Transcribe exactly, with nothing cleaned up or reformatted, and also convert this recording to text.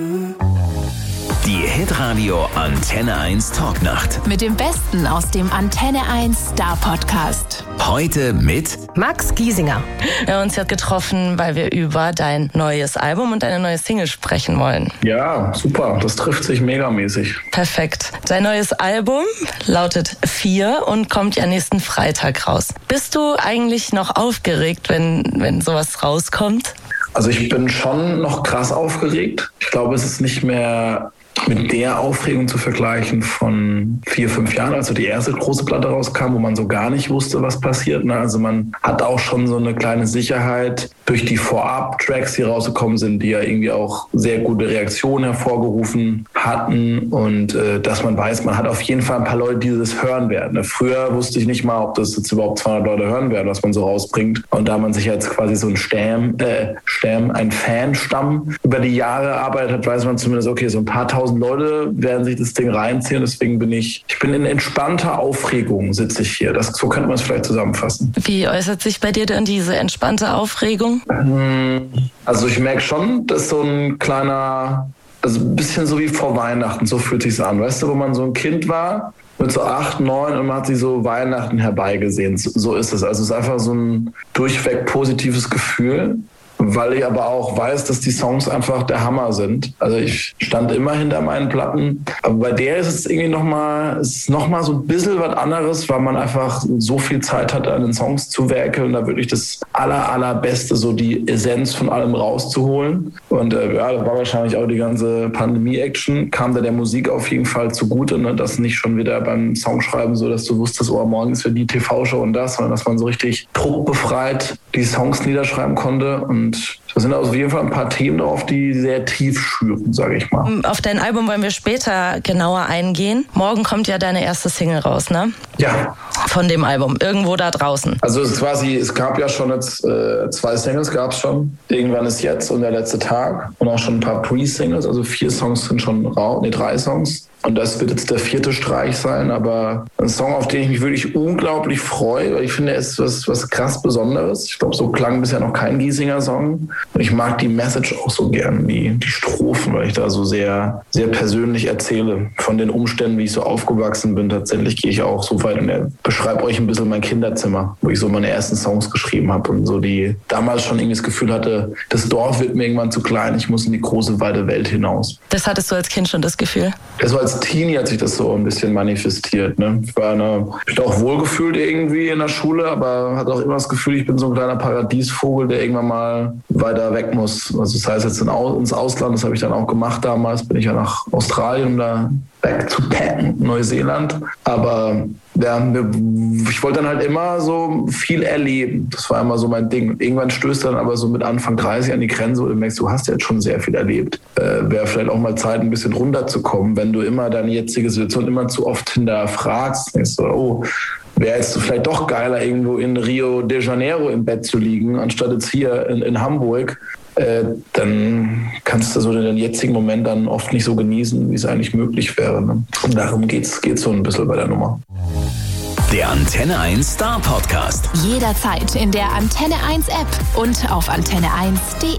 Die Hitradio Antenne eins Talknacht. Mit dem Besten aus dem Antenne eins Star Podcast. Heute mit Max Giesinger. Wir haben uns jetzt getroffen, weil wir über dein neues Album und deine neue Single sprechen wollen. Ja, super. Das trifft sich megamäßig. Perfekt. Dein neues Album lautet vier und kommt ja nächsten Freitag raus. Bist du eigentlich noch aufgeregt, wenn, wenn sowas rauskommt? Also ich bin schon noch krass aufgeregt. Ich glaube, es ist nicht mehr mit der Aufregung zu vergleichen von vier, fünf Jahren, als so die erste große Platte rauskam, wo man so gar nicht wusste, was passiert. Also man hat auch schon so eine kleine Sicherheit durch die Vorab-Tracks, die rausgekommen sind, die ja irgendwie auch sehr gute Reaktionen hervorgerufen hatten und äh, dass man weiß, man hat auf jeden Fall ein paar Leute, die das hören werden. Früher wusste ich nicht mal, ob das jetzt überhaupt zweihundert Leute hören werden, was man so rausbringt. Und da man sich jetzt quasi so ein Stamm, äh, Stamm, ein Fanstamm über die Jahre erarbeitet hat, weiß man zumindest, okay, so ein paar tausend Leute werden sich das Ding reinziehen. Deswegen bin ich, ich bin in entspannter Aufregung, sitze ich hier. Das, so könnte man es vielleicht zusammenfassen. Wie äußert sich bei dir denn diese entspannte Aufregung? Also ich merke schon, dass so ein kleiner, also ein bisschen so wie vor Weihnachten, so fühlt sich's an. Weißt du, wo man so ein Kind war, mit so acht, neun und man hat sich so Weihnachten herbeigesehen. So, so ist es. Also es ist einfach so ein durchweg positives Gefühl. Weil ich aber auch weiß, dass die Songs einfach der Hammer sind. Also ich stand immer hinter meinen Platten. Aber bei der ist es irgendwie nochmal, es ist nochmal so ein bisschen was anderes, weil man einfach so viel Zeit hatte, an den Songs zu werkeln und da wirklich das aller, allerbeste, so die Essenz von allem rauszuholen. Und äh, ja, das war wahrscheinlich auch die ganze Pandemie-Action, kam da der Musik auf jeden Fall zugute, ne? Dass nicht schon wieder beim Songschreiben so, dass du wusstest, oh, morgen ist für die T V-Show und das, sondern dass man so richtig druckbefreit die Songs niederschreiben konnte. Und da sind auf jeden Fall ein paar Themen drauf, die sehr tief schüren, sage ich mal. Auf dein Album wollen wir später genauer eingehen. Morgen kommt ja deine erste Single raus, ne? Ja. Von dem Album, irgendwo da draußen. Also es ist quasi, es gab ja schon jetzt äh, zwei Singles, gab es schon. Irgendwann ist jetzt und der letzte Tag. Und auch schon ein paar Pre-Singles, also vier Songs sind schon raus, nee, drei Songs. Und das wird jetzt der vierte Streich sein, aber ein Song, auf den ich mich wirklich unglaublich freue, weil ich finde, er ist was, was krass Besonderes. Ich glaube, so klang bisher noch kein Giesinger-Song. Und ich mag die Message auch so gern, die, die Strophen, weil ich da so sehr, sehr persönlich erzähle von den Umständen, wie ich so aufgewachsen bin. Tatsächlich gehe ich auch so weit und beschreibe euch ein bisschen mein Kinderzimmer, wo ich so meine ersten Songs geschrieben habe und so die damals schon irgendwie das Gefühl hatte, das Dorf wird mir irgendwann zu klein, ich muss in die große, weite Welt hinaus. Das hattest du als Kind schon, das Gefühl? Das war als Teenie hat sich das so ein bisschen manifestiert. Ne? Ich war eine, ich bin auch wohlgefühlt irgendwie in der Schule, aber hatte auch immer das Gefühl, ich bin so ein kleiner Paradiesvogel, der irgendwann mal weiter weg muss. Also das heißt jetzt ins Ausland, das habe ich dann auch gemacht damals, bin ich ja nach Australien, um da back to packen, Neuseeland. Aber ja, ich wollte dann halt immer so viel erleben. Das war immer so mein Ding. Und irgendwann stößt dann aber so mit Anfang dreißig an die Grenze, wo du merkst, du hast jetzt schon sehr viel erlebt. Äh, wäre vielleicht auch mal Zeit, ein bisschen runterzukommen, wenn du immer deine jetzige Situation immer zu oft hinterfragst. Denkst du, oh, wäre jetzt vielleicht doch geiler, irgendwo in Rio de Janeiro im Bett zu liegen, anstatt jetzt hier in, in Hamburg. Äh, dann kannst du so den jetzigen Moment dann oft nicht so genießen, wie es eigentlich möglich wäre. Ne? Und darum geht's, geht's so ein bisschen bei der Nummer. Der Antenne eins Star Podcast. Jederzeit in der Antenne eins App und auf antenne eins punkt de.